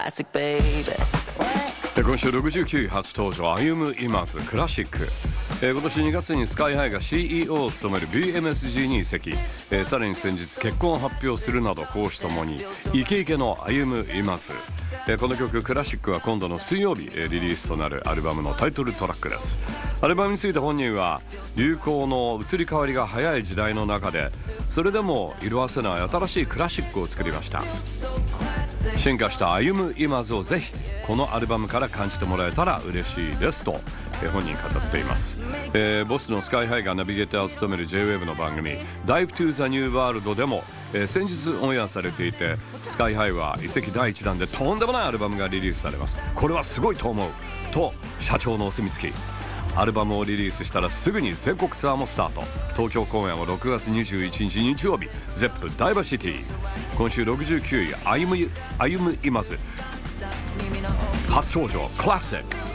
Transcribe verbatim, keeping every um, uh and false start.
classic, baby. 今週ろくじゅうきゅうい初登場、歩む今津クラシック。えー、今年にがつにスカイハイが シーイーオー を務める ビーエムエスジー に移籍、えー、さらに先日結婚を発表するなど公私ともにイケイケの歩む今津。えー、この曲クラシックは今度の水曜日、えー、リリースとなるアルバムのタイトルトラックです。アルバムについて本人は、流行の移り変わりが早い時代の中でそれでも色あせない新しいクラシックを作りました。進化した歩む今津をぜひこのアルバムから感じてもらえたら嬉しいですと、えー、本人語っています。えー、ボスのスカイハイがナビゲーターを務める ジェイウェーブ の番組 Dive to the New World でも、えー、先日オンエアされていて、スカイハイは移籍だいいちだんでとんでもないアルバムがリリースされます。これはすごいと思うと社長のお墨付き。アルバムをリリースしたらすぐに全国ツアーもスタート。東京公演はろくがつにじゅういちにち日曜日 ゼップ ダイバーシティ。今週ろくじゅうきゅうい歩む、歩む今津初登場クラシック。